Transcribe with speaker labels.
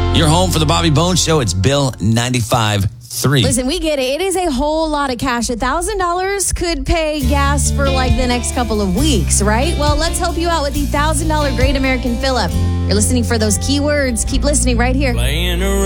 Speaker 1: You're home for the Bobby Bones Show. It's Bill 95.3.
Speaker 2: Listen, we get it. It is a whole lot of cash. $1,000 could pay gas for like the next couple of weeks, right? Well, let's help you out with the $1,000 Great American Fill-Up. You're listening for those keywords. Keep listening right here.
Speaker 3: Playing around.